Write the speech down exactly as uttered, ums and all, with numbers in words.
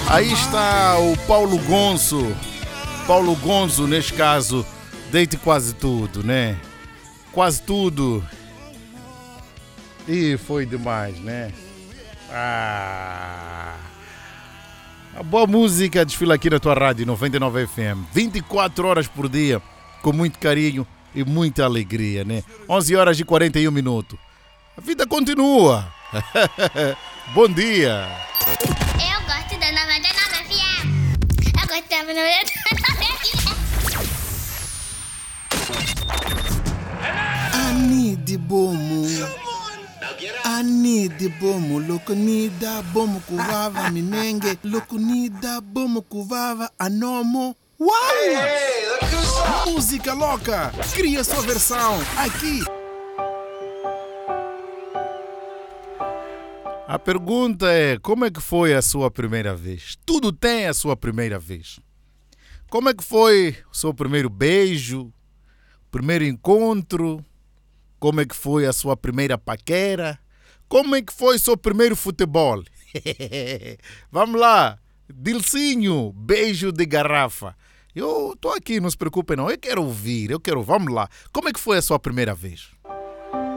Aí está o Paulo Gonzo. Paulo Gonzo, neste caso, deite quase tudo, né? Quase tudo. E foi demais, né? Ah. A boa música desfila aqui na tua rádio noventa e nove F M. vinte e quatro horas por dia, com muito carinho e muita alegria, né? onze horas e quarenta e um minutos. A vida continua. Bom dia. Eu gosto da noventa e nove F M. Eu gosto da noventa e nove F M. Ani de bomo. Ani de bomo. Lokunida bomo kuvava minenge. Lokunida bomo kuvava anomo. Uau! Música louca. Cria sua versão aqui. A pergunta é, como é que foi a sua primeira vez? Tudo tem a sua primeira vez. Como é que foi o seu primeiro beijo? Primeiro encontro? Como é que foi a sua primeira paquera? Como é que foi o seu primeiro futebol? Vamos lá, Dilcinho, beijo de garrafa. Eu tô aqui, não se preocupe não, eu quero ouvir, eu quero, vamos lá. Como é que foi a sua primeira vez?